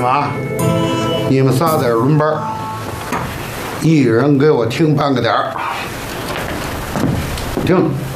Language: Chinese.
啊，你们仨在这轮班，一人给我听半个点儿，听。